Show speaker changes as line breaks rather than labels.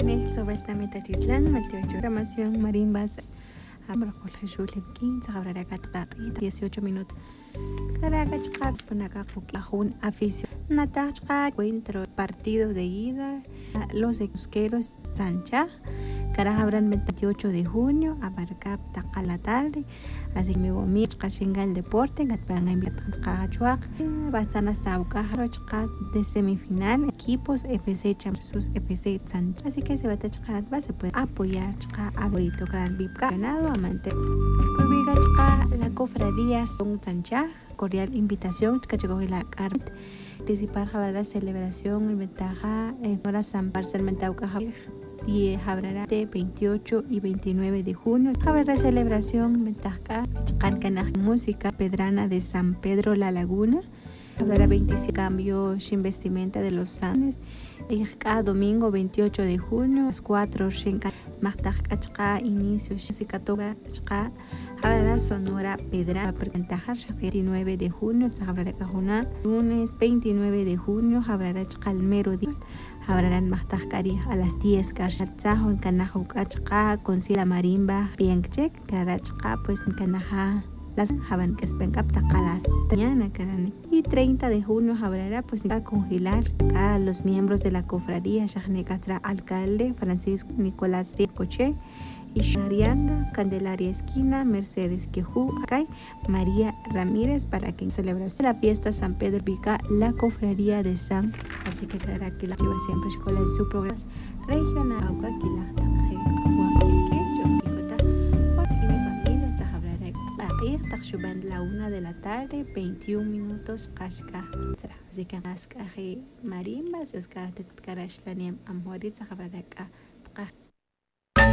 sobre esta metatitlán, programación marimbas. Con Jesús Levkin, Sabraracat, 18 minutos. Caracachas, Panacajun, afición. Natachka, encuentro partido de ida. Los Eusqueros Sancha. Habrán 28 de junio, abarca a la tarde. Así que me voy a chingar el deporte, van a invitar a Cachuac. Bastan hasta Ucajarochka de semifinal, equipos FC versus FC Sancha. Así que se va a tachar, se puede apoyar a Borito Gran Vipka. Ganado, amante. La cofradía Son Sancha, cordial invitación, la carta. Participar a la celebración y ventaja para San Barcelona y habrá de 28 y 29 de junio. Habrá celebración ventaja música pedrana de San Pedro La Laguna. Habrá 25 cambio sin vestimenta de los Sanes. Cada domingo 28 de junio a las 4 inicio música toga habrá sonora pedrana ventaja 29 de junio habrá lunes 29 de junio habrá calmero día habrán mahtakari a las 10 carchazón canajo kachka con la marimba bien check carachka pues canaja las haban que esperan a las mañana y 30 de junio habrá pues a congelar a los miembros de la cofradía Shahne-Catra alcalde Francisco Nicolás Ricoche y Sharianda Candelaria Esquina Mercedes Quejú Acay María Ramírez para que celebración la fiesta San Pedro Pica la cofradía de San así que claro que la lleva siempre escuela de su programa regional Auca la 1 de la tarde, 21 minutos, Kashka. Así que más marimbas, yo es que te carashlaniem amhorit,